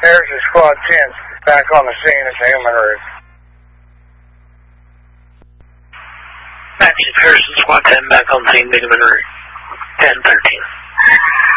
Harrison Squad 10 back on the scene at the Human Roof. Harrison Squad 10 back on the scene, Human Roof. 10-13.